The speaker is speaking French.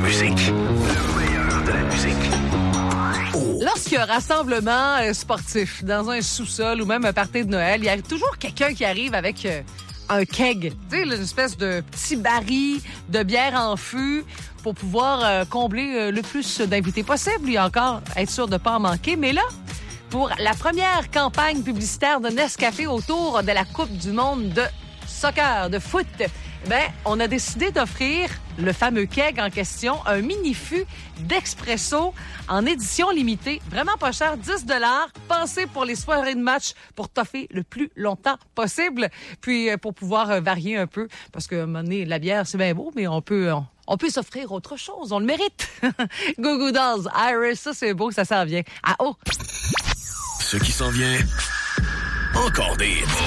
musique. Le meilleur de la musique. Lorsqu'il y a un rassemblement sportif dans un sous-sol ou même un party de Noël, il y a toujours quelqu'un qui arrive avec un keg. Tu sais, une espèce de petit baril de bière en fût pour pouvoir combler le plus d'invités possible et encore être sûr de ne pas en manquer. Mais là, pour la première campagne publicitaire de Nescafé autour de la Coupe du monde de soccer, de foot, on a décidé d'offrir le fameux keg en question, un mini-fût d'expresso en édition limitée. Vraiment pas cher, 10 $. Pensé pour les soirées de match pour toffer le plus longtemps possible. Puis pour pouvoir varier un peu, parce que à un moment donné, la bière, c'est bien beau, mais on peut s'offrir autre chose. On le mérite. Goo Goo Dolls, Iris, ça c'est beau, ça s'en vient. Ah oh! Ce qui s'en vient, encore des